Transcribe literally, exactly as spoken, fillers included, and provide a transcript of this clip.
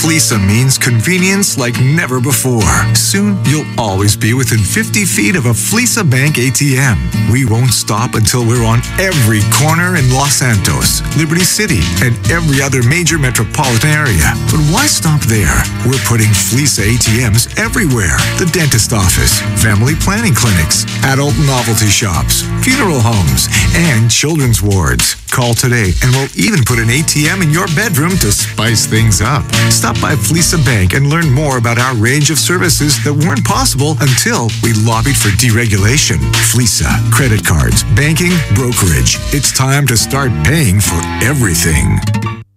Fleesa means convenience like never before. Soon, you'll always be within fifty feet of a Fleesa Bank A T M. We won't stop until we're on every corner in Los Santos, Liberty City, and every other major metropolitan area. But why stop there? We're putting Fleesa A T Ms everywhere. The dentist office, family planning clinics, adult novelty shops, funeral homes, and children's wards. Call today and we'll even put an A T M in your bedroom to spice things up. Stop by Fleesa Bank and learn more about our range of services that weren't possible until we lobbied for deregulation. Fleesa, credit cards, banking, brokerage. It's time to start paying for everything.